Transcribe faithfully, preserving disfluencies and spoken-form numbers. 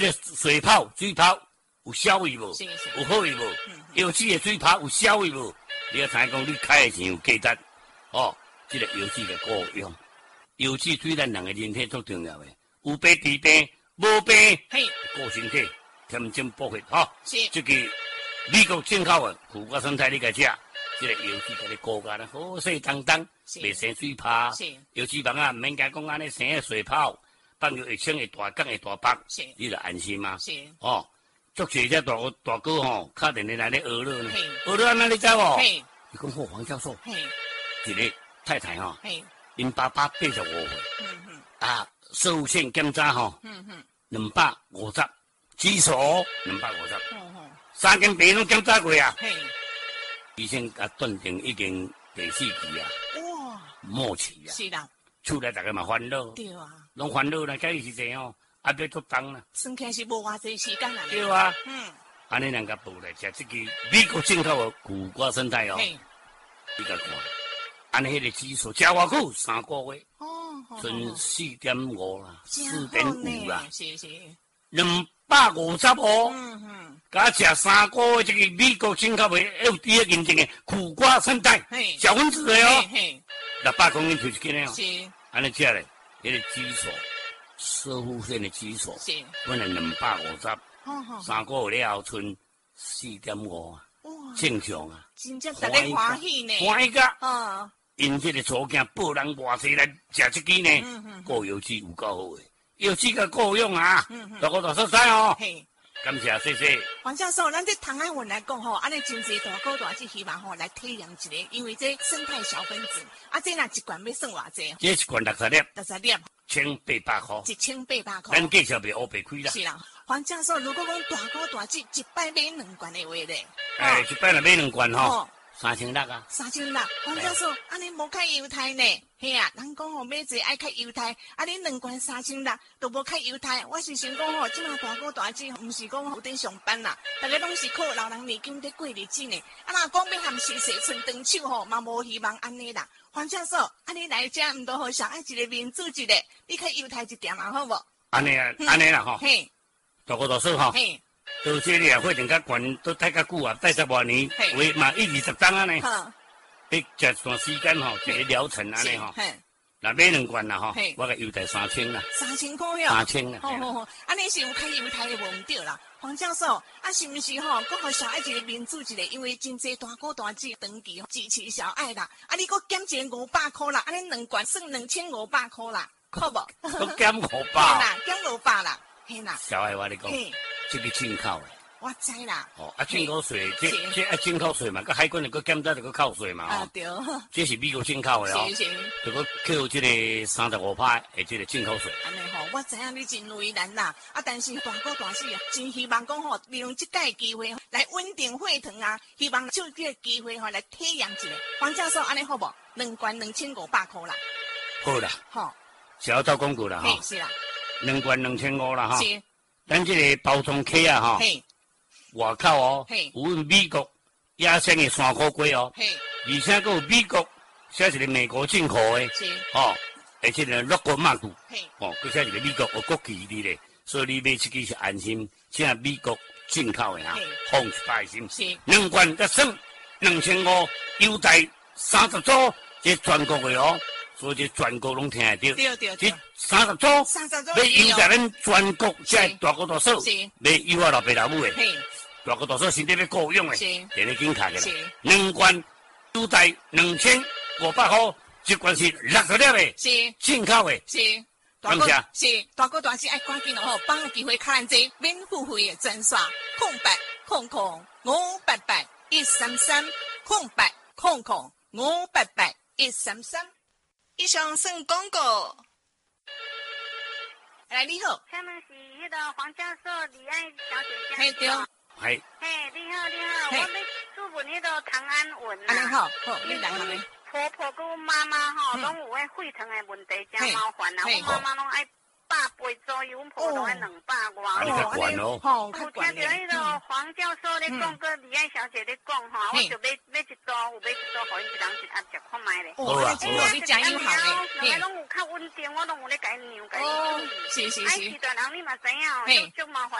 这水泡、水泡有效味无？ 是是有好味无？ 嗯油脂的水泡有效味无？你要知讲你开的钱有价值哦。这个油脂的够用，油脂对咱人的人体最重要的，有病治病，无病嘿， 顾身体，添增补血哈。 是这个美国进口的苦瓜生态你个吃，这个油脂给你高干的好势当当，袂生水泡。 是油脂棒啊，唔免讲讲安尼生个水泡，放入会清会大缸会大包， 是你就安心嘛。 是哦，足侪只大大哥吼，敲电话来咧学了呢嘿， 学了安那你知无？ 嘿， 伊讲好，黄教授， 嘿， 一个太太吼， 嘿， 因爸爸八十五岁， 嗯嗯啊，社会线检查吼， 嗯嗯两百五十，基础两百五十， 嗯嗯， 三间病拢检查过啊。 嘿， 医生甲断定已经第四期啊， 哇， 末期啊， 是啦， 厝内大家嘛烦恼， 对啊， 拢烦恼啦，假日是这样，啊，要做重啦， 算起来是无偌济时间啦。 对啊， 嗯， 安尼人家报来吃这个美国进口的苦瓜生态哦， 嘿， 你甲看，安尼迄个指数食偌久，三个月， 哦，好剩四点五啦，四点好五啦， 是是， 两百五十哦。 嗯嗯， 甲食三个月这个美国进口的 F D A 认证的苦瓜生态嘿， 小分子的嘿哦， 嘿， 六百公斤推一斤的哦， 是安尼食咧，迄个指数，射护线的指数， 是， 本来两百五十， 好好， 三个月了后剩四点五啊， 哇， 正常啊， 真正大家欢喜呢。 欢喜个， 啊， 因这个祖囝报人偌济来食这支呢嗯嗯， 过油脂有够好诶，油脂个够用啊嗯嗯， 大家都熟悉哦， 嘿。 感谢谢谢。 黄教授，咱这唐安文来讲吼，安尼真济大哥大姐希望吼来体验一下，因为这生态小分子，啊，这若一罐要算偌济？ 这一罐六十粒， 六十粒， 千八百块， 一千八百块。 咱介绍袂乌白开啦。 是啦，黄教授，如果讲大哥大姐一摆买两罐的话咧， 哎，一摆来买两罐吼哦， 三千六啊。 三千六。黄教授，安尼无开犹太呢？嘿啊，人讲吼买一个爱开犹太，啊，你两罐三千六都无开犹太。我是想讲吼，即马大哥大姐毋是讲有伫上班啦，大家拢是靠老人年金伫过日子呢。啊，若讲要含细细剩长手吼，嘛无希望安尼啦。黄教授，安尼来遮毋都好小爱一个面子一个，你开犹太一点嘛好无？ 安尼啊，安尼啦吼， 嘿， 大哥大嫂吼， 嘿， 到这里啊，发展较悬，都待较久啊，待十多年，为嘛一二十张啊呢？ 好， 你食一段时间吼，一个疗程安尼吼， 嘿。 若买两罐啦吼嘿， 我个邮台三千啦， 三千块哟， 三千啦。 好好好，安尼是有开犹太的无毋对啦。黄教授，啊是毋是吼，讲互小爱一个民主一个，因为真济大哥大姐长期支持小爱啦，啊你搁减一个五百箍啦，安尼两罐算两千五百箍啦，好无？ 都减五嘿百。 啦，减五百啦，嘿啦， 小爱我你讲， 嘿， 这个进口的， 我知啦， 哦，啊进口税，这是这啊进口税嘛，佮海关就佮减掉就佮扣税嘛，哦， 啊对， 这是美国进口的哦， 是是， 就佮扣这个三十五派的这个进口税。 安尼吼，我知影你真为难啦，啊但是大哥大姐真希望讲吼，利用即届机会来稳定血糖啊，希望就这个机会吼来体验一下。黄教授，安尼好无？两罐两千五百箍啦， 好啦， 吼， 小道广告啦吼， 嘿是啦， 两罐两千五啦哈， 是， 咱这个包装客啊哈， 嘿， 外口哦， 嘿有美国野生的山苦瓜哦， 嘿， 而且还有美国写一个美国进口的是， 哦，而且呢，乐国马古嘿， 哦，佮写一个美国有国旗的咧，所以你买这个是安心，这美国进口的哈嘿， 放一百心， 是， 两罐才算两千五，优待三十组，这全国的哦，所以这全国拢听得到。这对对对， 三十组， 三十组要优待咱全国这大哥大嫂， 是要优啊老爸老母的。 嘿， 大哥大嫂身体要够用的， 是摕咧紧卡嘅啦是。 两罐优待两千五百块，一罐是六十粒的， 是进口的。 是。大哥感谢是大哥大姐爱赶紧哦吼，把握机会看咱这免付费的专刷空白空空五八八一三三空白空空五八八一三三。以上算广告。来，你好， 他们是迄个黄教授李爱小姐嘿对， 家。 系嘿，你好，你好， 嘿我要注文迄个唐安文安尼啦。 好，好，你来行咧。 婆婆跟我妈妈吼， 嗯拢有迄血糖的问题，真嘿麻烦啦。 嘿我妈妈拢爱百八左右，阮婆都爱两百外。 啊，你较悬哦。 吼， 有听较悬到迄个黄教授咧讲，个李爱小姐咧讲吼，我就买买一组，有买一组，互因一人一盒食看卖咧。 哦，啊，这个你真有效咧， 两个拢有较稳定，我拢有咧甲因量，甲因哦，是是哎， 是是大人你嘛知影哦，足麻烦。